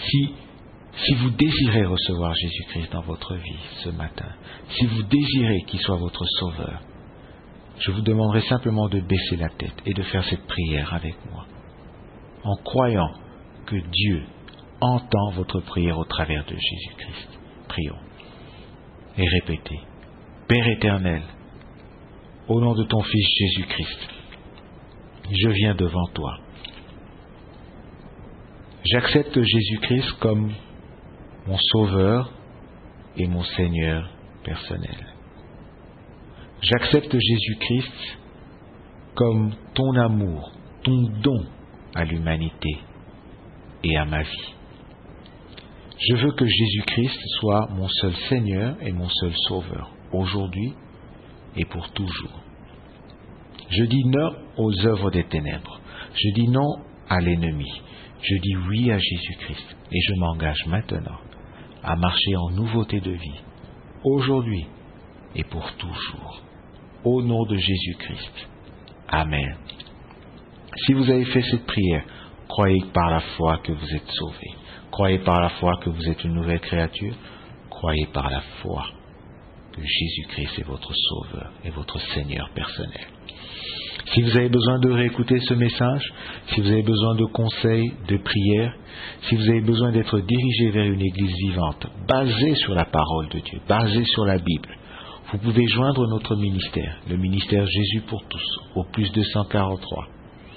Si vous désirez recevoir Jésus-Christ dans votre vie ce matin, si vous désirez qu'il soit votre sauveur, je vous demanderai simplement de baisser la tête et de faire cette prière avec moi, en croyant que Dieu entend votre prière au travers de Jésus-Christ. Prions et répétez. Père éternel, au nom de ton Fils Jésus-Christ, je viens devant toi. J'accepte Jésus-Christ comme mon Sauveur et mon Seigneur personnel. J'accepte Jésus-Christ comme ton amour, ton don à l'humanité et à ma vie. Je veux que Jésus-Christ soit mon seul Seigneur et mon seul Sauveur, aujourd'hui et pour toujours. Je dis non aux œuvres des ténèbres. Je dis non à l'ennemi. Je dis oui à Jésus-Christ et je m'engage maintenant à marcher en nouveauté de vie, aujourd'hui et pour toujours. Au nom de Jésus-Christ. Amen. Si vous avez fait cette prière, croyez par la foi que vous êtes sauvé. Croyez par la foi que vous êtes une nouvelle créature. Croyez par la foi que Jésus-Christ est votre Sauveur et votre Seigneur personnel. Si vous avez besoin de réécouter ce message, si vous avez besoin de conseils, de prières, si vous avez besoin d'être dirigé vers une église vivante, basée sur la parole de Dieu, basée sur la Bible, vous pouvez joindre notre ministère, le ministère Jésus pour tous, au plus 243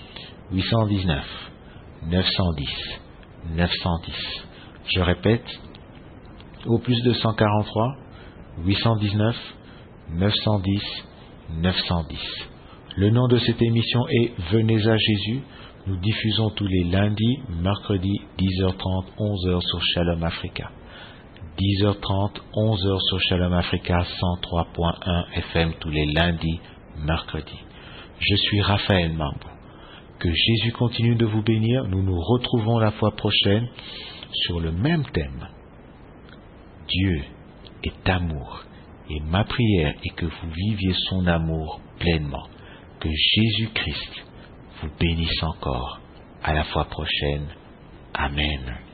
819 910 910. Je répète, au plus 243 819 910 910. Le nom de cette émission est Venez à Jésus. Nous diffusons tous les lundis, mercredis, 10h30, 11h sur Shalom Africa. 10h30, 11h sur Shalom Africa, 103.1 FM tous les lundis, mercredis. Je suis Raphaël Mambou. Que Jésus continue de vous bénir. Nous nous retrouvons la fois prochaine sur le même thème. Dieu est amour. Et ma prière est que vous viviez son amour pleinement. Que Jésus-Christ vous bénisse encore. À la fois prochaine. Amen.